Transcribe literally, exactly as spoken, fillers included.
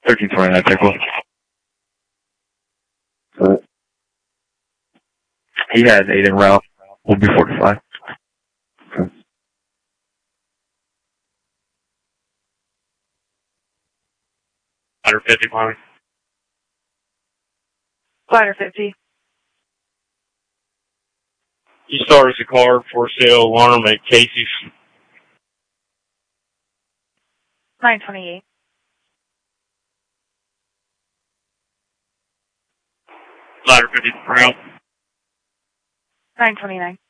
thirteen twenty-nine, take one. What? He had an eight in route. We'll be forty-five. Okay. one fifty, Molly. Glider fifty. You start as a car for sale alarm at Casey's. nine twenty-eight. Glider fifty, route. nine twenty-nine.